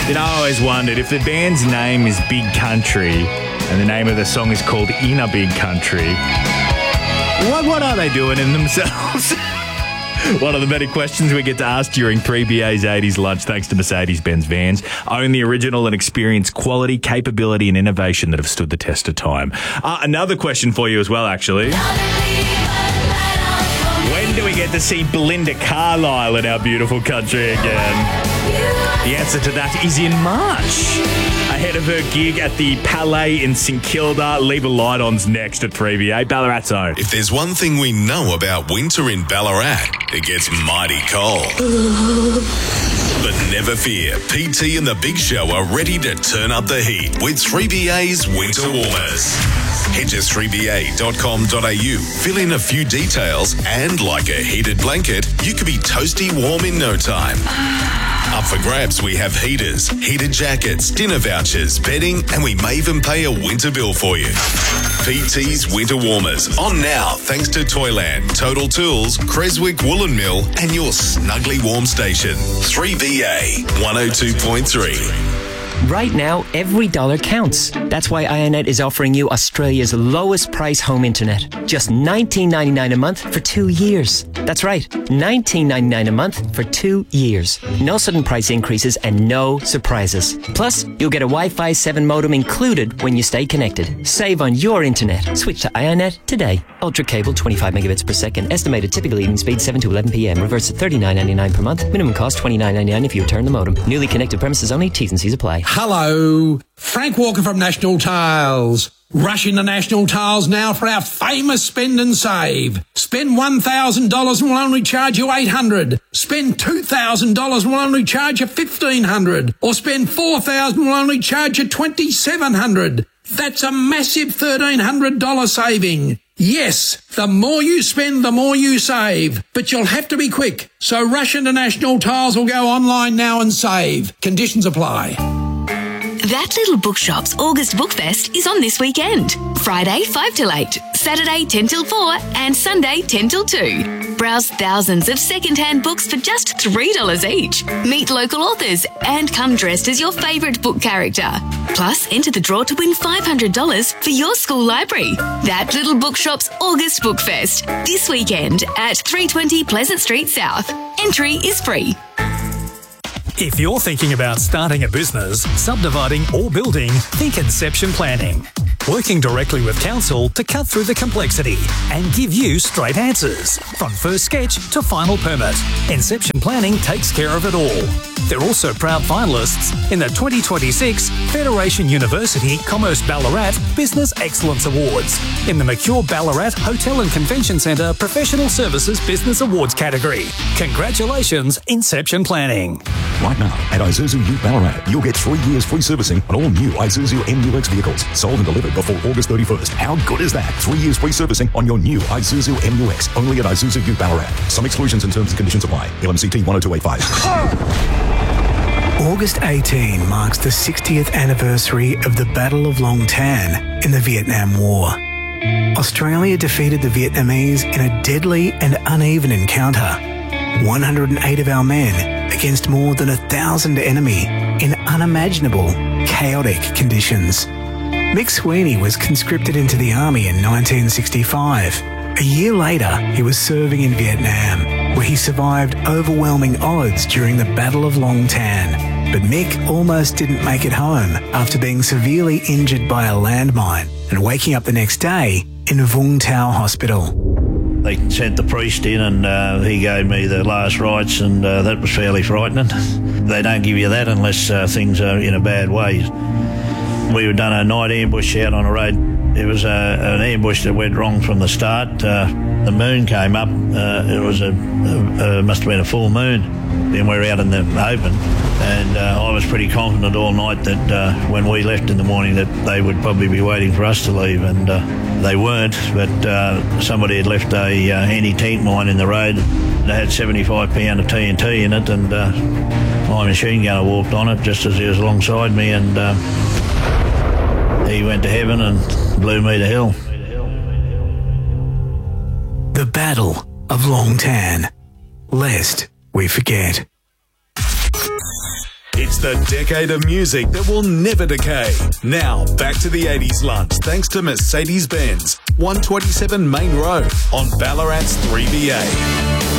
I always wondered if the band's name is Big Country and the name of the song is called In a Big Country, what are they doing in themselves? One of the many questions we get to ask during 3BA's 80s lunch, thanks to Mercedes-Benz vans. Own the original and experience quality, capability and innovation that have stood the test of time. Another question for you as well, actually. When do we get to see Belinda Carlisle in our beautiful country again? The answer to that is in March. Ahead of her gig at the Palais in St Kilda. Leave a Light On's next at 3BA, Ballarat's own. If there's one thing we know about winter in Ballarat, it gets mighty cold. But never fear, PT and the Big Show are ready to turn up the heat with 3BA's Winter Warmers. Head to 3ba.com.au, fill in a few details, and like a heated blanket, you could be toasty warm in no time. Up for grabs, we have heaters, heated jackets, dinner vouchers, bedding, and we may even pay a winter bill for you. PT's Winter Warmers, on now thanks to Toyland, Total Tools, Creswick Woolen Mill, and your snugly warm station. 3BA 102.3. Right now, every dollar counts. That's why Ionet is offering you Australia's lowest price home internet. Just $19.99 a month for 2 years. That's right, $19.99 a month for 2 years. No sudden price increases and no surprises. Plus, you'll get a Wi-Fi 7 modem included when you stay connected. Save on your internet. Switch to Ionet today. Ultra cable, 25 megabits per second. Estimated typical evening speed, 7 to 11 p.m. Reverse at $39.99 per month. Minimum cost, $29.99 if you return the modem. Newly connected premises only. T's and C's apply. Hello, Frank Walker from National Tiles. Rush into National Tiles now for our famous spend and save. Spend $1,000 and we'll only charge you $800. Spend $2,000 and we'll only charge you $1,500. Or spend $4,000 and we'll only charge you $2,700. That's a massive $1,300 saving. Yes, the more you spend, the more you save. But you'll have to be quick. So rush into National Tiles or go online now and save. Conditions apply. That Little Bookshop's August Bookfest is on this weekend. Friday 5 till 8, Saturday 10 till 4 and Sunday 10 till 2. Browse thousands of second-hand books for just $3 each. Meet local authors and come dressed as your favourite book character. Plus, enter the draw to win $500 for your school library. That Little Bookshop's August Bookfest this weekend at 320 Pleasant Street South. Entry is free. If you're thinking about starting a business, subdividing or building, think Inception Planning. Working directly with council to cut through the complexity and give you straight answers. From first sketch to final permit, Inception Planning takes care of it all. They're also proud finalists in the 2026 Federation University Commerce Ballarat Business Excellence Awards in the Mercure Ballarat Hotel and Convention Centre Professional Services Business Awards category. Congratulations, Inception Planning. Right now, at Isuzu Ute Ballarat, you'll get 3 years free servicing on all new Isuzu MUX vehicles, sold and delivered before August 31st. How good is that? 3 years free servicing on your new Isuzu MUX, only at Isuzu Ute Ballarat. Some exclusions and terms and conditions apply. LMCT 10285. August 18 marks the 60th anniversary of the Battle of Long Tan in the Vietnam War. Australia defeated the Vietnamese in a deadly and uneven encounter. 108 of our men against more than 1,000 enemy in unimaginable, chaotic conditions. Mick Sweeney was conscripted into the army in 1965. A year later, he was serving in Vietnam, where he survived overwhelming odds during the Battle of Long Tan. But Mick almost didn't make it home after being severely injured by a landmine and waking up the next day in Vung Tau Hospital. They sent the priest in and he gave me the last rites, and that was fairly frightening. They don't give you that unless things are in a bad way. We had done a night ambush out on a road. It was an ambush that went wrong from the start. The moon came up. It was must have been a full moon. Then we were out in the open, and I was pretty confident all night that when we left in the morning that they would probably be waiting for us to leave, and they weren't. But somebody had left a anti-tank mine in the road. They had 75 pound of TNT in it, and my machine gunner walked on it just as he was alongside me, and he went to heaven and blew me to hell. The Battle of Long Tan. Lest we forget. It's It's the decade of music that will never decay. Now, back to the 80s lunch thanks to Mercedes-Benz, 127 Main Road on Ballarat's 3BA.